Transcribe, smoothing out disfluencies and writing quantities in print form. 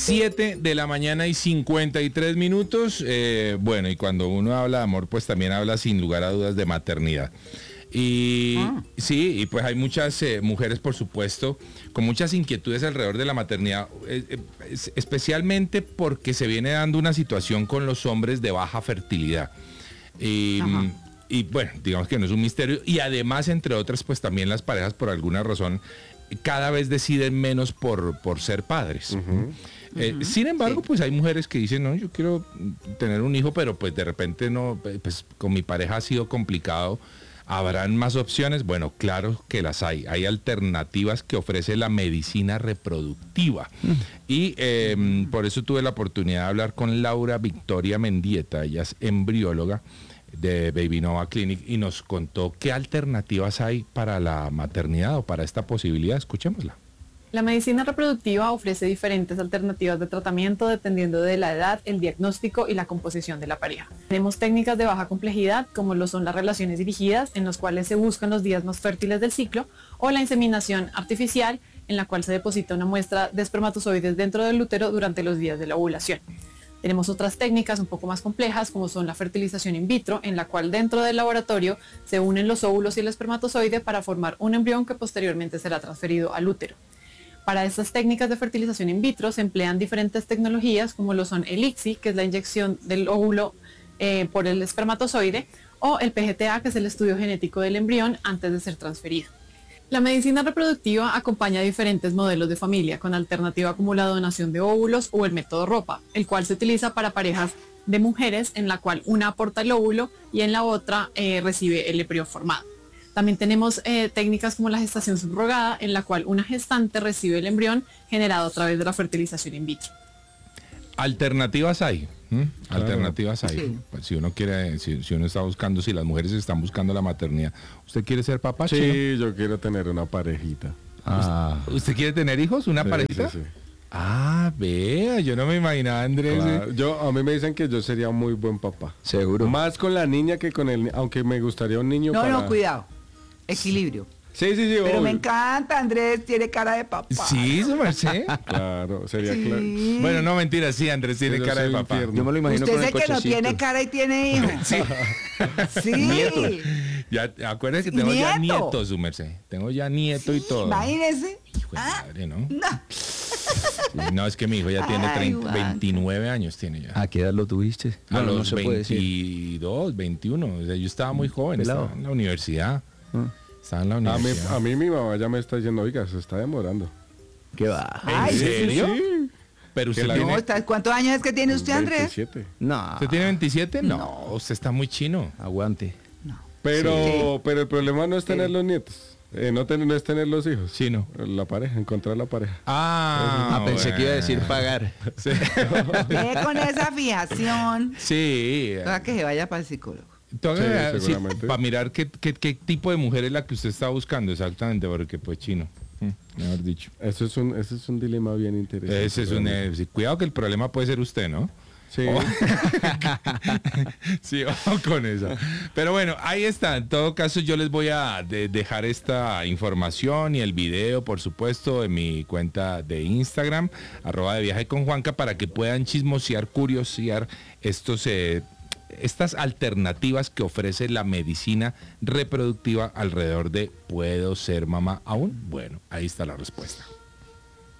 7 de la mañana y 53 minutos. Bueno, y cuando uno habla de amor, pues también habla sin lugar a dudas de maternidad. Y sí, y pues hay muchas mujeres, por supuesto, con muchas inquietudes alrededor de la maternidad, especialmente porque se viene dando una situación con los hombres de baja fertilidad. Y bueno, digamos que no es un misterio. Y además, entre otras, pues también las parejas, por alguna razón, cada vez deciden menos por ser padres. Sin embargo, pues hay mujeres que dicen, no, yo quiero tener un hijo, pero pues de repente no, pues con mi pareja ha sido complicado. ¿Habrán más opciones? Bueno, claro que las hay. Hay alternativas que ofrece la medicina reproductiva. Y por eso tuve la oportunidad de hablar con Laura Victoria Mendieta. Ella es embrióloga de Baby Nova Clinic y nos contó qué alternativas hay para la maternidad o para esta posibilidad. Escuchémosla. La medicina reproductiva ofrece diferentes alternativas de tratamiento dependiendo de la edad, el diagnóstico y la composición de la pareja. Tenemos técnicas de baja complejidad, como lo son las relaciones dirigidas, en las cuales se buscan los días más fértiles del ciclo, o la inseminación artificial, en la cual se deposita una muestra de espermatozoides dentro del útero durante los días de la ovulación. Tenemos otras técnicas un poco más complejas, como son la fertilización in vitro, en la cual dentro del laboratorio se unen los óvulos y el espermatozoide para formar un embrión que posteriormente será transferido al útero. Para estas técnicas de fertilización in vitro se emplean diferentes tecnologías como lo son el ICSI, que es la inyección del óvulo por el espermatozoide, o el PGTA, que es el estudio genético del embrión antes de ser transferido. La medicina reproductiva acompaña diferentes modelos de familia, con alternativa como la donación de óvulos o el método ROPA, el cual se utiliza para parejas de mujeres en la cual una aporta el óvulo y en la otra recibe el embrión formado. También tenemos técnicas como la gestación subrogada, en la cual una gestante recibe el embrión generado a través de la fertilización in vitro. Alternativas hay. Claro. Alternativas hay. Sí. Pues si uno quiere, si uno está buscando, si las mujeres están buscando la maternidad, ¿usted quiere ser papá? Sí, Chino? yo quiero tener una parejita. ¿Usted quiere tener hijos? ¿Una parejita? Sí. Ah, vea, yo no me imaginaba, Andrés. Claro. A mí me dicen que yo sería muy buen papá. Seguro. Más con la niña que con el aunque me gustaría un niño para... No, cuidado. Equilibrio. Sí, Pero obvio. me encanta, Andrés, tiene cara de papá. Sí, su merced. Claro, sería Sí. claro. Bueno, no, mentira, sí, Andrés tiene Yo cara de soy papá. infierno. Yo me lo imagino Usted con sé el que no cochecito. tiene cara y tiene hijo. Sí. Sí. Nieto. Ya, acuérdese que tengo ya Nieto. nietos, su merced. Tengo ya nieto y todo. Imagínese. Hijo de madre, ¿no? No. No, es que mi hijo ya tiene Ay, 30, Juanca. 29 años tiene ya. ¿A qué edad lo tuviste? A Bueno, los no se puede decir. 22, 21. O sea, yo estaba muy joven, Pelado. estaba en la universidad. Estaba en la A mí, universidad. a mí mi mamá ya me está diciendo, oiga, se está demorando. ¿Qué va? Ay, ¿En serio? Sí. Pero usted Que la- tiene, ¿Cuántos años es que tiene usted, Andrés? 27. No. ¿usted tiene 27? No, usted está muy chino. Aguante. Pero el problema no es tener los nietos. No es tener los hijos. Chino. La pareja, encontrar la pareja. Pensé que iba a decir bueno. pagar. Sí. Ve con esa fijación. Sí. Toda que se vaya para el psicólogo. Toca, Sí, seguramente. para mirar qué tipo de mujer es la que usted está buscando exactamente, porque pues chino, mejor dicho. Ese es un dilema bien interesante. Ese es un... sí, cuidado que el problema puede ser usted, ¿no? Sí. Sí, ojo con eso. Pero bueno, ahí está. En todo caso, yo les voy a dejar esta información y el video, por supuesto, en mi cuenta de Instagram, @deviajeconjuanca, para que puedan chismosear, curiosear estas alternativas que ofrece la medicina reproductiva alrededor de ¿puedo ser mamá aún? Bueno, ahí está la respuesta.